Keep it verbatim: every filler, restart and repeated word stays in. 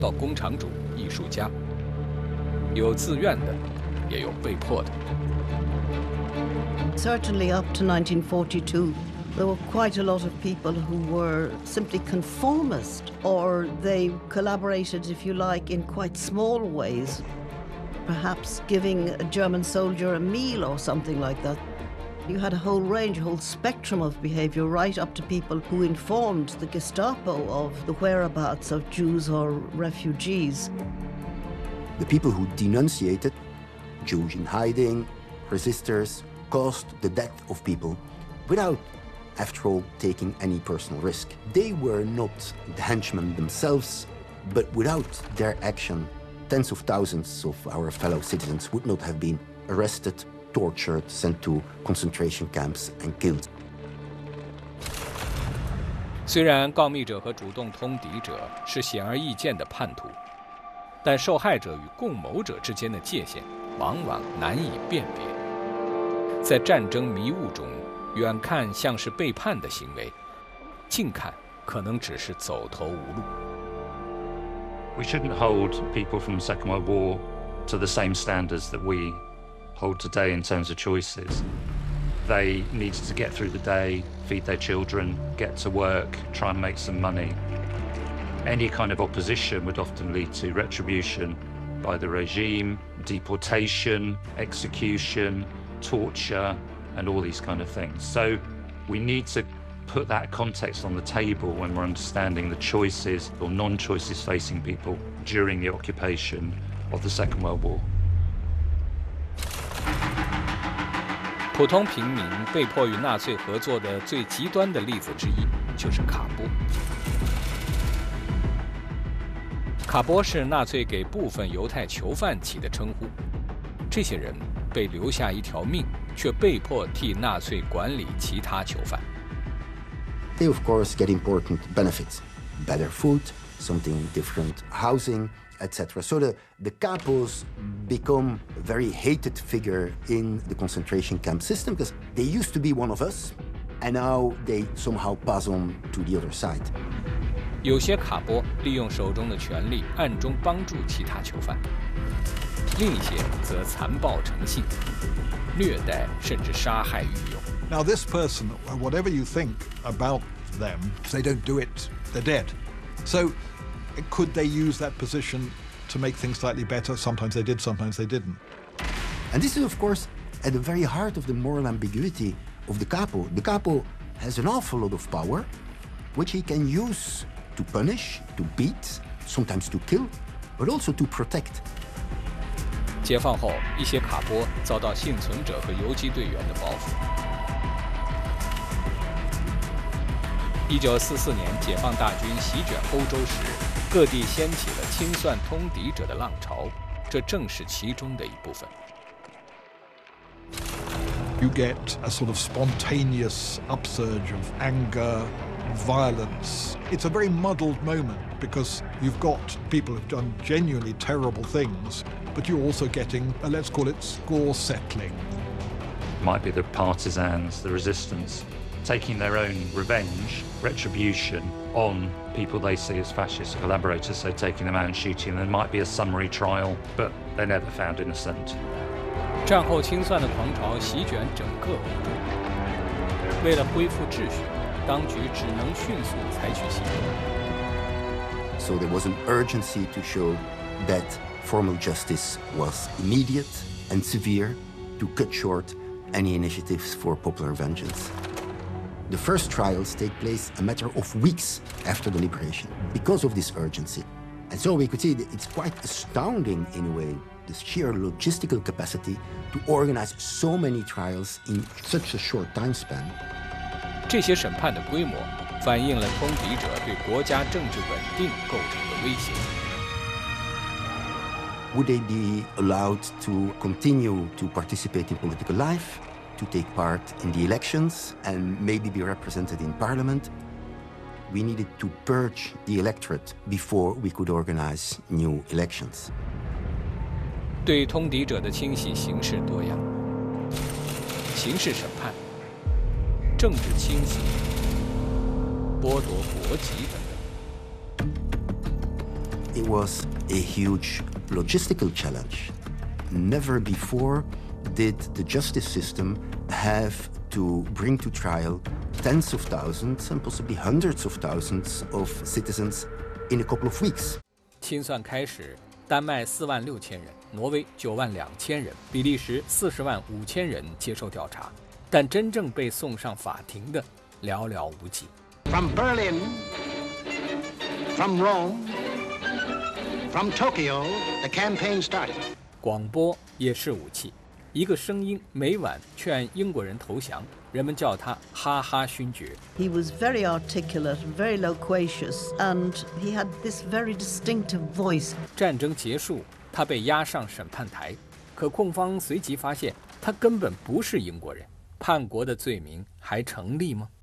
到工厂主、艺术家，有自愿的，也有被迫的。 Certainly up to nineteen forty-two, there were quite a lot of people who were simply conformist, or they collaborated, if you like, in quite small ways, perhaps giving a German soldier a meal or something like that. You had a whole range, a whole spectrum of behavior, right up to people who informed the Gestapo of the whereabouts of Jews or refugees. The people who denunciated, Jews in hiding, resistors, caused the death of people without, after all, taking any personal risk. They were not the henchmen themselves, but without their action, tens of thousands of our fellow citizens would not have been arrested, tortured, sent to concentration camps and killed. 虽然告密者和主动通敌者是显而易见的叛徒，但受害者与共谋者之间的界限往往难以辨别。在战争迷雾中，远看像是背叛的行为，近看可能只是走投无路。 We shouldn't hold people from the Second World War to the same standards that we hold today in terms of choices. They needed to get through the day, feed their children, get to work, try and make some money. Any kind of opposition would often lead to retribution by the regime, deportation, execution, torture, and all these kind of things. So we need to put that context on the table when we're understanding the choices or non-choices facing people during the occupation of the Second World War. 普通平民被迫与纳粹合作的最极端的例子之一就是卡波。卡波是纳粹给部分犹太囚犯起的称呼，这些人被留下一条命，却被迫替纳粹管理其他囚犯。 They of course get important benefits, better food, something different housing, et cetera. So the, the capos become a very hated figure in the concentration camp system because they used to be one of us, and now they somehow pass on to the other side. 有些卡波利用手中的权力暗中帮助其他囚犯，另一些则残暴成性，虐待甚至杀害狱友。 Now this person, whatever you think about them, if they don't do it, they're dead. So could they use that position to make things slightly better? Sometimes they did, sometimes they didn't. And this is, of course, at the very heart of the moral ambiguity of the capo. The capo has an awful lot of power, which he can use to punish, to beat, sometimes to kill, but also to protect. 解放后，一些卡波遭到幸存者和游击队员的报复。一九四四年，解放大军席卷欧洲时，各地掀起了清算通敌者的浪潮，这正是其中的一部分。 You get a sort of spontaneous upsurge of anger, violence. It's a very muddled moment because you've got people who've done genuinely terrible things, but you're also getting, uh, let's call it score settling. Might be the partisans, the resistance, taking their own revenge, retribution on people they see as fascist collaborators, so taking them out and shooting them. There might be a summary trial, but they're never found innocent. 战后清算的狂潮席卷整个欧洲，为了恢复秩序，当局只能迅速采取行动。 So there was an urgency to show that formal justice was immediate and severe to cut short any initiatives for popular vengeance. The first trials take place a matter of weeks after the liberation because of this urgency. And so we could see that it's quite astounding in a way, this sheer logistical capacity to organize so many trials in such a short time span. 这些审判的规模反映了通敌者对国家政治稳定构成的威胁。 Would they be allowed to continue to participate in political life, to take part in the elections, and maybe be represented in parliament? We needed to purge the electorate before we could organize new elections. 对通敌者的清洗形式多样，刑事审判、政治清洗、剥夺国籍等等。 it was a huge logistical challenge. Never before did the justice system have to bring to trial tens of thousands and possibly hundreds of thousands of citizens in a couple of weeks. 清算开始，丹麦四万六千人，挪威九万两千人，比利时四十万五千人接受调查，但真正被送上法庭的寥寥无几。 From Berlin, from Rome, from Tokyo, the campaign started. 广播也是武器，一个声音每晚劝英国人投降，人们叫他哈哈勋爵。 He was very articulate, very loquacious, and he had this very distinctive voice. 战争结束，他被押上审判台，可控方随即发现他根本不是英国人，叛国的罪名还成立吗？